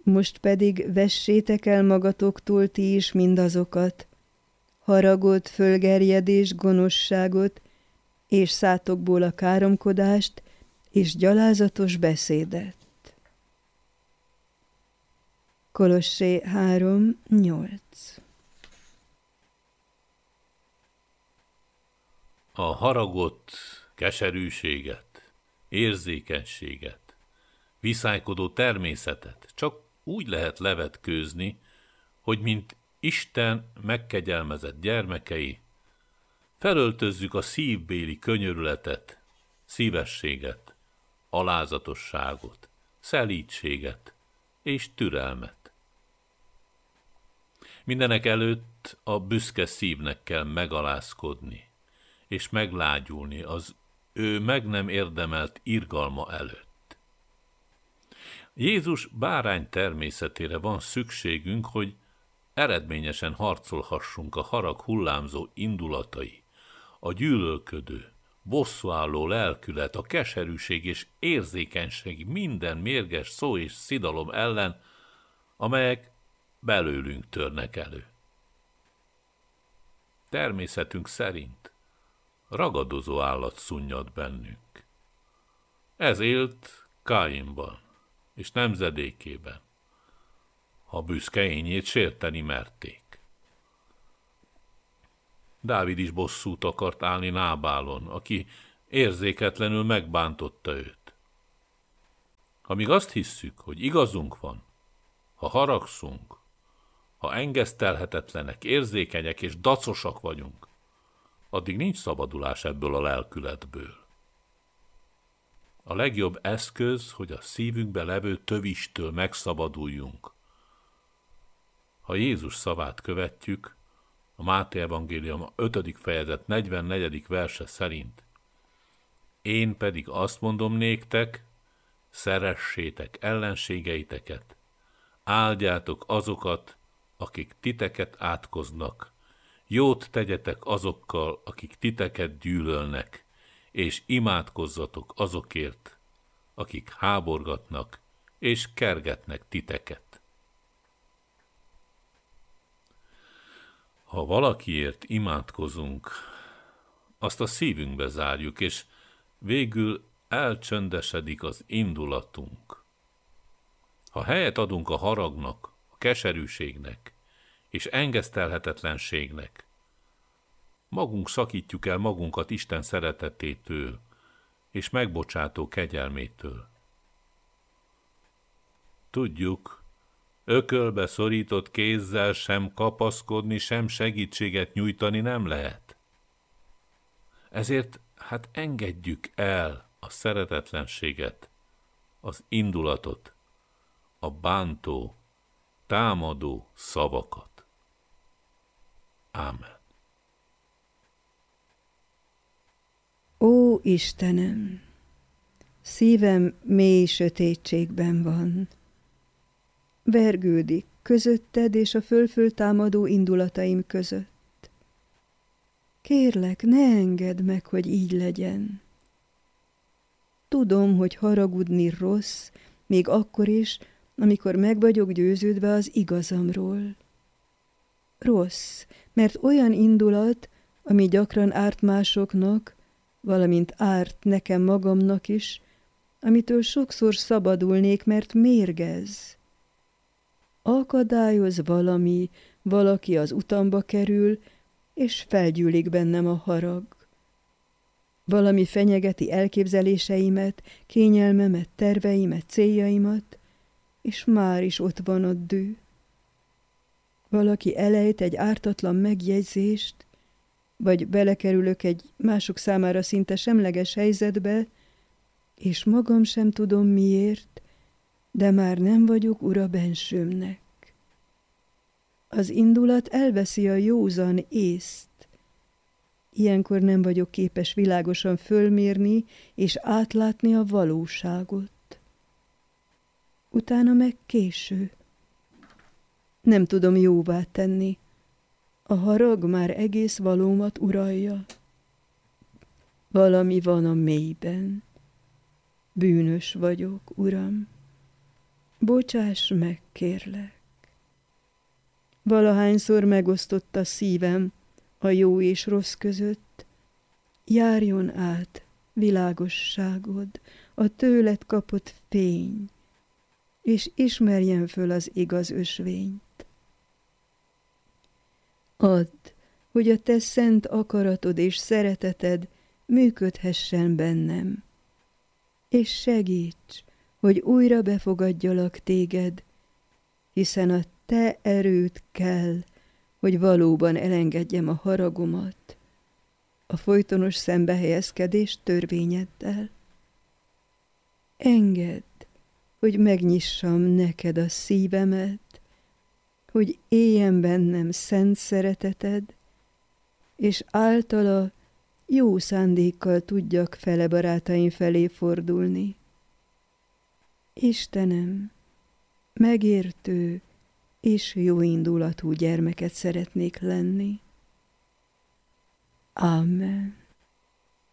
Most pedig vessétek el magatoktól ti is mindazokat, haragot, fölgerjedés, gonoszságot, és szátokból a káromkodást, és gyalázatos beszédet. Kolossé 3:8. A haragot, keserűséget, érzékenységet, viszálykodó természetet csak úgy lehet levetkőzni, hogy mint Isten megkegyelmezett gyermekei, felöltözzük a szívbéli könyörületet, szívességet, alázatosságot, szelídséget és türelmet. Mindenek előtt a büszke szívnek kell megalázkodni, és meglágyulni az ő meg nem érdemelt irgalma előtt. Jézus bárány természetére van szükségünk, hogy eredményesen harcolhassunk a harag hullámzó indulatai, a gyűlölködő, bosszúálló lelkület, a keserűség és érzékenység minden mérges szó és szidalom ellen, amelyek belőlünk törnek elő. Természetünk szerint ragadozó állat szunnyad bennünk. Ez élt Káinban és nemzedékében, ha büszke ényét sérteni merték. Dávid is bosszút akart állni Nábálon, aki érzéketlenül megbántotta őt. Ha míg azt hisszük, hogy igazunk van, ha haragszunk, ha engesztelhetetlenek, érzékenyek és dacosak vagyunk, addig nincs szabadulás ebből a lelkületből. A legjobb eszköz, hogy a szívünkbe levő tövistől megszabaduljunk. Ha Jézus szavát követjük, a Máté evangélium 5. fejezet 44. verse szerint: én pedig azt mondom néktek, szeressétek ellenségeiteket, áldjátok azokat, akik titeket átkoznak, jót tegyetek azokkal, akik titeket gyűlölnek, és imádkozzatok azokért, akik háborgatnak és kergetnek titeket. Ha valakiért imádkozunk, azt a szívünkbe zárjuk, és végül elcsöndesedik az indulatunk. Ha helyet adunk a haragnak, a keserűségnek és engesztelhetetlenségnek, magunk szakítjuk el magunkat Isten szeretetétől és megbocsátó kegyelmétől. Tudjuk, ökölbe szorított kézzel sem kapaszkodni, sem segítséget nyújtani nem lehet. Ezért engedjük el a szeretetlenséget, az indulatot, a bántó, támadó szavakat. Ámen. Ó Istenem, szívem mély sötétségben van. Vergődik közötted és a föltámadó indulataim között. Kérlek, ne engedd meg, hogy így legyen. Tudom, hogy haragudni rossz, még akkor is, amikor meg vagyok győződve az igazamról. Rossz, mert olyan indulat, ami gyakran árt másoknak, valamint árt nekem magamnak is, amitől sokszor szabadulnék, mert mérgez. Akadályoz valaki az utamba kerül, és felgyűlik bennem a harag. Valami fenyegeti elképzeléseimet, kényelmemet, terveimet, céljaimat, és már is ott van a dű. Valaki elejt egy ártatlan megjegyzést, vagy belekerülök egy mások számára szinte semleges helyzetbe, és magam sem tudom miért, de már nem vagyok ura bensőmnek. Az indulat elveszi a józan észt. Ilyenkor nem vagyok képes világosan fölmérni és átlátni a valóságot. Utána meg késő. Nem tudom jóvá tenni. A harag már egész valómat uralja. Valami van a mélyben. Bűnös vagyok, Uram. Bocsáss meg, kérlek. Valahányszor megosztotta szívem a jó és rossz között, járjon át világosságod, a tőled kapott fény, és ismerjen föl az igaz ösvényt. Add, hogy a te szent akaratod és szereteted működhessen bennem, és segíts, hogy újra befogadjalak téged, hiszen a te erőd kell, hogy valóban elengedjem a haragomat, a folytonos szembehelyezkedés törvényeddel. Engedd, hogy megnyissam neked a szívemet, hogy éljen bennem szent szereteted, és általa jó szándékkal tudjak fele barátaim felé fordulni. Istenem, megértő és jóindulatú gyermeket szeretnék lenni. Amen.